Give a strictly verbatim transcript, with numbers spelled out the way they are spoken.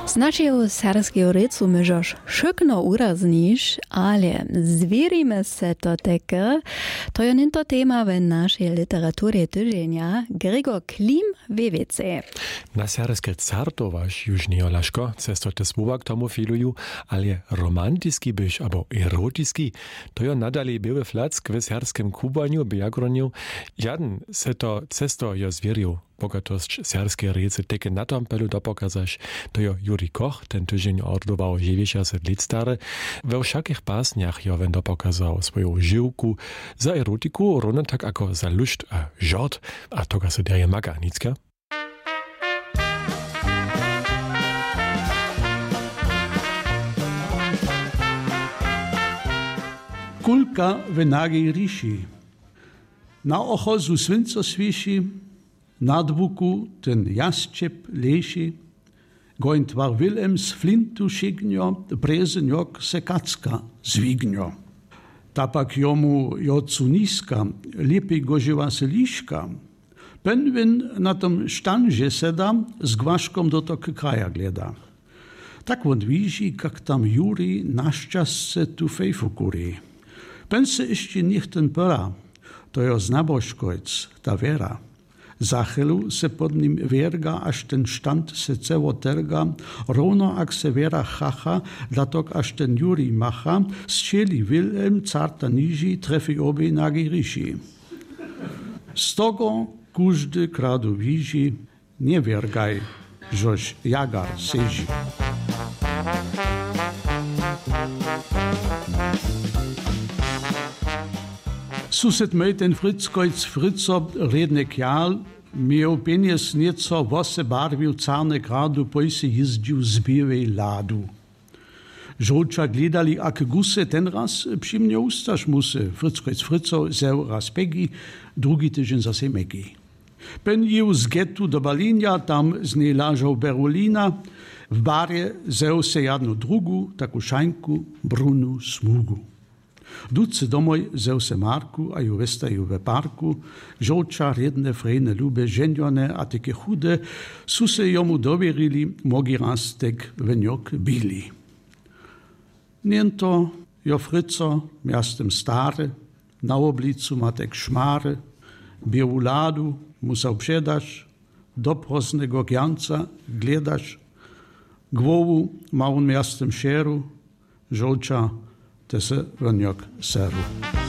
Z naszego serbskiego recu możesz szykno uraznisz, ale zwierimy se to teke, to je nie to tema w naszej literaturze tydzienia. Gregor Klim W W C. Na serbskie cartowaś już nie olaszko, cesto te słowa k tomu filuju, ale romantyski byś, albo erotyski, to je nadalej były flack w serbskim kubaniu, biagroniu. Jaden se to cesto je zwierił. Bogatość serbskiej rece teke na tom pelu dopokazać, to jo Juri Koch ten tydzień ordował dziewięćdziesiąt lat stary. We wszakich pasniach jo wen dopokazał swoją żyłku za erotiku, równo tak jako za lust a żart, a to se daje maga, nicka? Kulka w nagiej riši. Na ochozu svinco sviši, na dvuku ten jasčep leši, gojn tvar Wilhelm z flintu šignjo, brezenjok se kacka zvignjo. Tapak jomu jocu niska, lipi goživa se liška, penvin na tom štanže seda, z gvaškom do tok kraja gleda. Tak on wiži, kak tam Juri naščas se tu fejfukuri. Pen se ještě nichten pera, to jo znaboškojc, ta vera. Zachelu se pod nim verga, až ten štant se ceło terga, rovno ak se vera chacha, datok až ten Juri macha, zčeli Wilhelm carta niži, trefi obie nagi riši. Z togo kuždy kradu víži, nie vergaj, žož jagar seži. Sused mej ten Fritzkojc Fritzo, redne kjal, miał penies nieco wose barwił carne gradu, poj se jeździł z białej ladu. Żołcza gledali, ak guse ten raz przy mnie ustać musy. Fritzkojc Fritzo zeł raz pegi, drugi tydzień zase megi. Pen jił z getu do Berlinia, tam z niej lażał Berolina, w barie zeł se jadnu drugu, taku szańku, brunu smugu. Duce domoj zeł se Marku, a ju westaju we parku, żołcza redne frejne lube ženjone, a teke chude, su se jomu dovjerili, mogi raz tek venjok bili. Niento, jo Fritzo, miastem stare, na oblicu ma tek šmare, biału ladu, musał przedać, do prosnego gjanca gledaš, głowu ma on miastem šeru, żołcza te se venjok seru.